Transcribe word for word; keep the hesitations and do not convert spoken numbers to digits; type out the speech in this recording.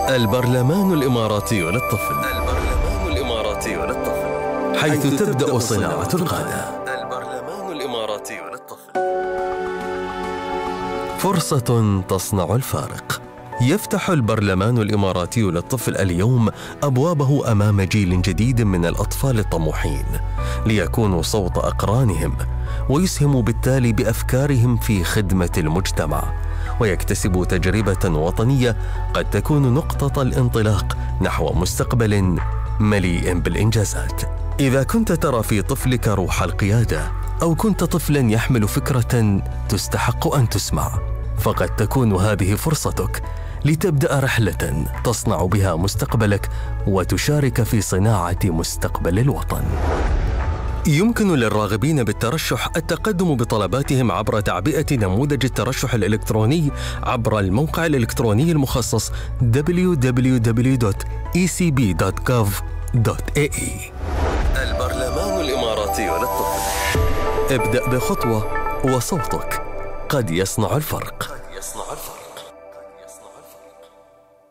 البرلمان الإماراتي للطفل. البرلمان الإماراتي للطفل، حيث, حيث تبدأ صناعة القادة. البرلمان الإماراتي للطفل، فرصة تصنع الفارق. يفتح البرلمان الإماراتي للطفل اليوم أبوابه أمام جيل جديد من الأطفال الطموحين، ليكونوا صوت أقرانهم ويسهموا بالتالي بأفكارهم في خدمة المجتمع، ويكتسبوا تجربة وطنية قد تكون نقطة الانطلاق نحو مستقبل مليء بالإنجازات. إذا كنت ترى في طفلك روح القيادة، أو كنت طفلاً يحمل فكرة تستحق أن تسمع، فقد تكون هذه فرصتك لتبدأ رحلة تصنع بها مستقبلك وتشارك في صناعة مستقبل الوطن. يمكن للراغبين بالترشح التقدم بطلباتهم عبر تعبئة نموذج الترشح الإلكتروني عبر الموقع الإلكتروني المخصص دبليو دبليو دبليو دوت إي سي بي دوت جوف دوت إيه إي. البرلمان الإماراتي للطفل، ابدأ بخطوة وصوتك قد يصنع الفرق. قد يصنع الفرق.